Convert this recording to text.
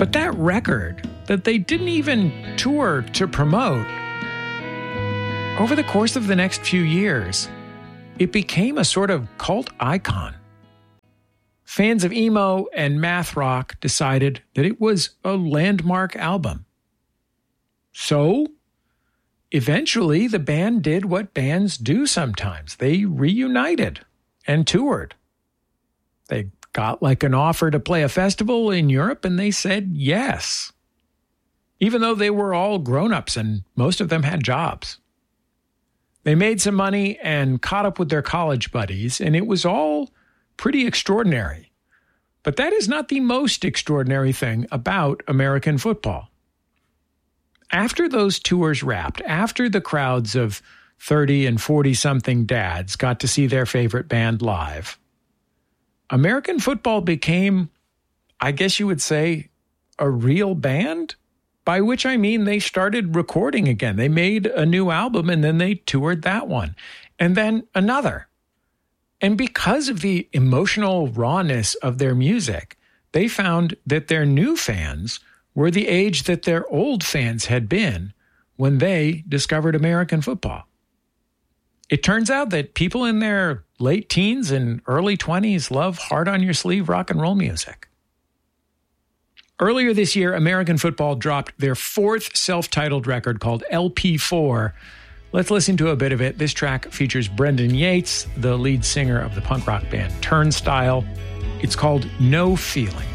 But that record that they didn't even tour to promote, over the course of the next few years, it became a sort of cult icon. Fans of emo and math rock decided that it was a landmark album. So, eventually, the band did what bands do sometimes. They reunited and toured. They got like an offer to play a festival in Europe, and they said yes, even though they were all grown-ups and most of them had jobs. They made some money and caught up with their college buddies, and it was all pretty extraordinary. But that is not the most extraordinary thing about American football. After those tours wrapped, after the crowds of 30 and 40-something dads got to see their favorite band live, American football became, I guess you would say, a real band, by which I mean they started recording again. They made a new album and then they toured that one, and then another. And because of the emotional rawness of their music, they found that their new fans were the age that their old fans had been when they discovered American football. It turns out that people in their late teens and early 20s love hard-on-your-sleeve rock and roll music. Earlier this year, American football dropped their fourth self-titled record called LP4. Let's listen to a bit of it. This track features Brendan Yates, the lead singer of the punk rock band Turnstile. It's called No Feeling.